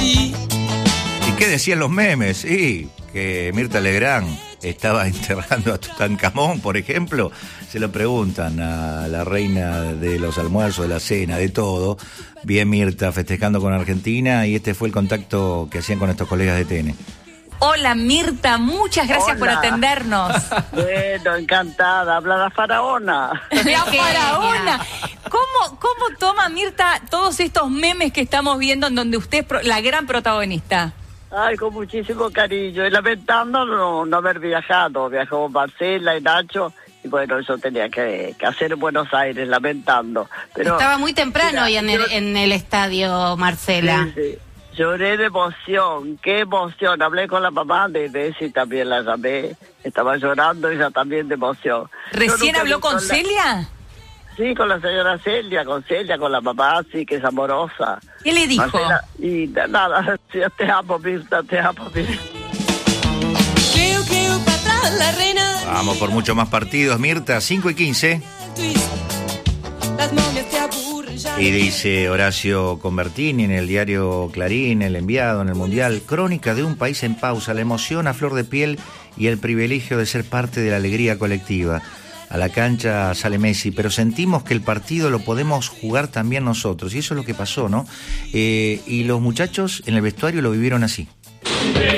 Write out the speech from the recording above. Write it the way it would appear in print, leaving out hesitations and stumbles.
¿Y qué decían los memes? Sí, que Mirta Legrand estaba enterrando a Tutankamón, por ejemplo. Se lo preguntan a la reina de los almuerzos, de la cena, de todo. Bien Mirta festejando con Argentina, y este fue el contacto que hacían con estos colegas de TN. Hola Mirta, muchas gracias por atendernos. Bueno, encantada, habla la faraona. La faraona. ¿Cómo toma Mirta todos estos memes que estamos viendo en donde usted es la gran protagonista? Ay, con muchísimo cariño, y lamentando no haber viajado. Viajó Marcela y Nacho, y bueno, yo tenía que hacer en Buenos Aires, lamentando. Pero estaba muy temprano hoy en el estadio, Marcela. Sí. Lloré de emoción, qué emoción. Hablé con la mamá de Bessie, también la llamé. Estaba llorando ella también de emoción. ¿Recién habló con Celia? Sí, con la señora Celia, con la mamá, sí, que es amorosa. ¿Qué le dijo? Marcela, y nada, te amo, Mirta, te amo, Mirta. Vamos por mucho más partidos, Mirta, 5:15. Y dice Horacio Convertini en el diario Clarín, El Enviado, en El Mundial: crónica de un país en pausa, la emoción a flor de piel y el privilegio de ser parte de la alegría colectiva. A la cancha sale Messi, pero sentimos que el partido lo podemos jugar también nosotros, y eso es lo que pasó, ¿no? Y los muchachos en el vestuario lo vivieron así.